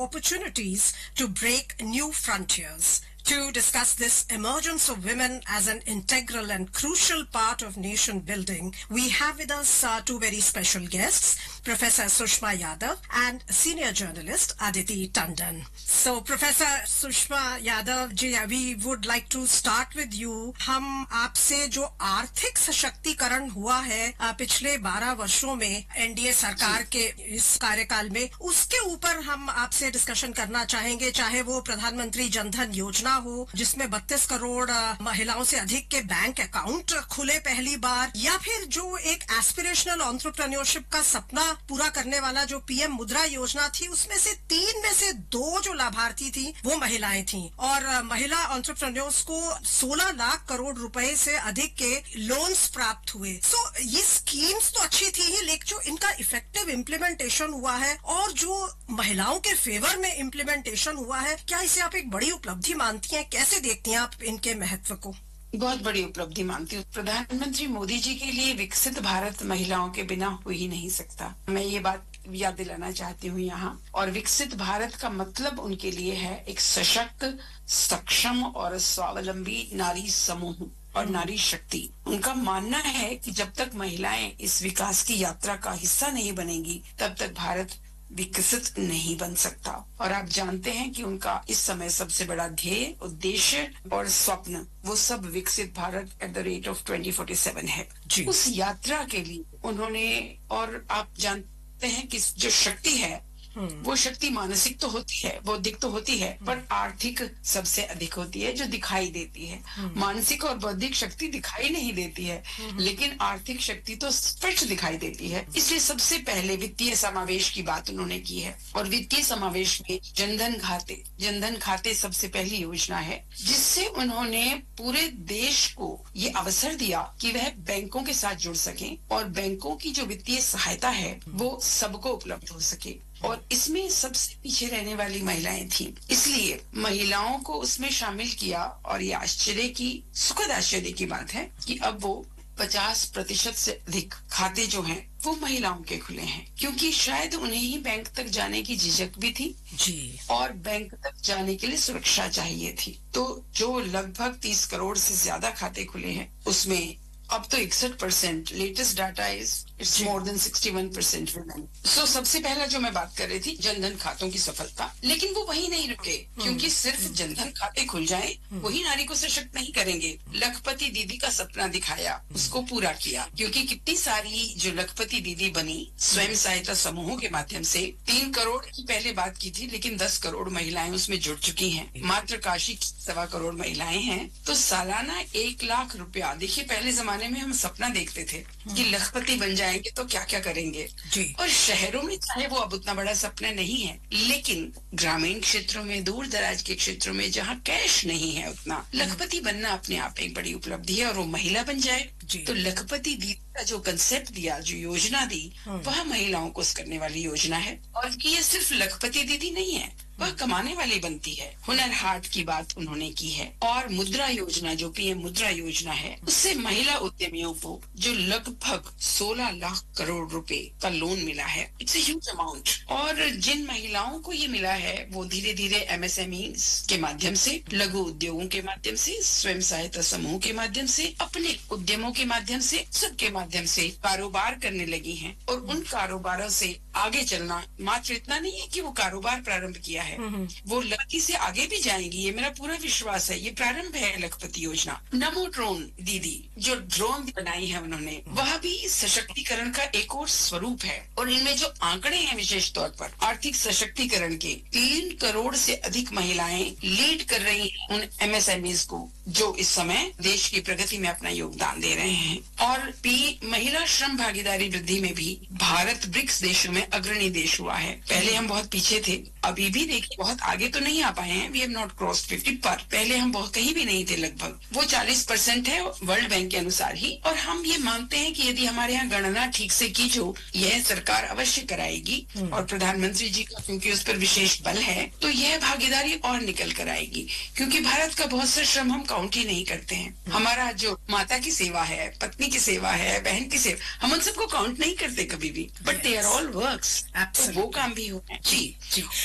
opportunities to break new frontiers. To discuss this emergence of women as an integral and crucial part of nation building, we have with us two very special guests, Professor Sushma Yadav and senior journalist Aditi Tandon. So, Professor Sushma Yadav ji, we would like to start with you. हम आपसे जो आर्थिक सशक्तिकरण हुआ है पिछले 12 वर्षों में एनडीए सरकार के इस कार्यकाल में, उसके ऊपर हम आपसे डिस्कशन करना चाहेंगे, चाहे वो प्रधानमंत्री जनधन योजना हो जिसमें 32 करोड़ महिलाओं से अधिक के बैंक अकाउंट खुले पहली बार, या फिर जो एक एस्पिरेशनल एंटरप्रेन्योरशिप का सपना पूरा करने वाला जो पीएम मुद्रा योजना थी, उसमें से 3 में से 2 जो लाभार्थी थी वो महिलाएं थी और महिला एंटरप्रेन्योर्स को 16 लाख करोड़ रुपए से अधिक के लोन्स प्राप्त हुए। सो ये स्कीम्स तो अच्छी थी ही, लेकिन जो इनका इफेक्टिव इम्प्लीमेंटेशन हुआ है और जो महिलाओं के फेवर में इम्प्लीमेंटेशन हुआ है, क्या इसे आप एक बड़ी उपलब्धि मानती हैं? कैसे देखती हैं आप इनके महत्व को? बहुत बड़ी उपलब्धि मानती हूँ। प्रधानमंत्री मोदी जी के लिए विकसित भारत महिलाओं के बिना हो ही नहीं सकता। मैं ये बात याद दिलाना चाहती हूँ यहाँ। और विकसित भारत का मतलब उनके लिए है एक सशक्त, सक्षम और स्वावलंबी नारी समूह और नारी शक्ति। उनका मानना है कि जब तक महिलाएं इस विकास की यात्रा का हिस्सा नहीं बनेंगी, तब तक भारत विकसित नहीं बन सकता। और आप जानते हैं कि उनका इस समय सबसे बड़ा ध्येय, उद्देश्य और स्वप्न वो सब विकसित भारत @ 2047 है। उस यात्रा के लिए उन्होंने, और आप जानते हैं कि जो शक्ति है वो शक्ति मानसिक तो होती है, बौद्धिक तो होती है, पर आर्थिक सबसे अधिक होती है जो दिखाई देती है। मानसिक और बौद्धिक शक्ति दिखाई नहीं देती है, लेकिन आर्थिक शक्ति तो स्पष्ट दिखाई देती है। इसलिए सबसे पहले वित्तीय समावेश की बात उन्होंने की है। और वित्तीय समावेश में जनधन खाते सबसे पहली योजना है, जिससे उन्होंने पूरे देश को ये अवसर दिया कि वह बैंकों के साथ जुड़ सके और बैंकों की जो वित्तीय सहायता है वो सबको उपलब्ध हो सके। और इसमें सबसे पीछे रहने वाली महिलाएं थीं, इसलिए महिलाओं को उसमें शामिल किया। और ये सुखद आश्चर्य की बात है कि अब वो 50% से अधिक खाते जो हैं वो महिलाओं के खुले हैं, क्योंकि शायद उन्हें ही बैंक तक जाने की झिझक भी थी जी, और बैंक तक जाने के लिए सुरक्षा चाहिए थी। तो जो लगभग 30 करोड़ से ज्यादा खाते खुले हैं, उसमें अब तो 61%, latest data it's more than 61% women. सो सबसे पहला जो मैं बात कर रही थी, जनधन खातों की सफलता। लेकिन वो वही नहीं रुके, क्योंकि सिर्फ जनधन खाते खुल जाए वही नारी को सशक्त नहीं करेंगे। लखपति दीदी का सपना दिखाया, उसको पूरा किया, क्योंकि कितनी सारी जो लखपति दीदी बनी स्वयं सहायता समूहों के माध्यम से। 3 करोड़ की पहले बात की थी, लेकिन 10 करोड़ महिलाएं उसमें जुड़ चुकी हैं। मात्र काशी की 1.25 करोड़ महिलाएं हैं। तो सालाना 1 लाख रुपया। देखिए, पहले जमाने में हम सपना देखते थे कि लखपति बन जाएंगे तो क्या क्या करेंगे जी। और शहरों में चाहे वो अब उतना बड़ा सपना नहीं है, लेकिन ग्रामीण क्षेत्रों में, दूर दराज के क्षेत्रों में जहाँ कैश नहीं है उतना, लखपति बनना अपने आप एक बड़ी उपलब्धि है। और वो महिला बन जाए तो लखपति दीदी का जो कंसेप्ट दिया, जो योजना दी, वह महिलाओं को करने वाली योजना है। और ये सिर्फ लखपति दीदी नहीं है, वह कमाने वाली बनती है। हुनर हाट की बात उन्होंने की है। और मुद्रा योजना, जो पीएम मुद्रा योजना है, उससे महिला उद्यमियों को जो लगभग 16 लाख करोड़ रुपए का लोन मिला है, इट्स ए ह्यूज अमाउंट। और जिन महिलाओं को ये मिला है वो धीरे धीरे एमएसएमई के माध्यम से, लघु उद्योगों के माध्यम से, स्वयं सहायता समूह के माध्यम से, अपने उद्यमों के माध्यम से, सबके माध्यम से कारोबार करने लगी हैं। और उन कारोबारों से आगे चलना मात्र इतना नहीं है कि वो कारोबार प्रारंभ किया है, वो लखपति से आगे भी जाएंगी, ये मेरा पूरा विश्वास है। ये प्रारंभ है लखपति योजना। नमो ड्रोन दीदी, जो ड्रोन बनाई है उन्होंने, वह भी सशक्तिकरण का एक और स्वरूप है। और इनमें जो आंकड़े हैं विशेष तौर पर आर्थिक सशक्तिकरण के, 3 करोड़ से अधिक महिलाएं लीड कर रही हैं उन एमएसएमईज को, जो इस समय देश की प्रगति में अपना योगदान दे रहे हैं। और महिला श्रम भागीदारी वृद्धि में भी भारत ब्रिक्स देशों में अग्रणी देश हुआ है। पहले हम बहुत पीछे थे, अभी भी देखिए बहुत आगे तो नहीं आ पाए हैं। वी हैव नॉट क्रॉस्ड 50, पर पहले हम बहुत कहीं भी नहीं थे। लगभग वो 40% है वर्ल्ड बैंक के अनुसार ही। और हम ये मानते हैं कि यदि हमारे यहाँ गणना ठीक से की जो, यह सरकार अवश्य कराएगी। और प्रधानमंत्री जी का क्योंकि उस पर विशेष बल है, तो यह भागीदारी और निकल कर आएगी। क्योंकि भारत का बहुत सा श्रम हम काउंट ही नहीं करते हैं। हमारा जो माता की सेवा है, पत्नी की सेवा है, बहन की सेवा, हम उन सबको काउंट नहीं करते कभी भी, but they are all works. वो काम भी हो। जी जी।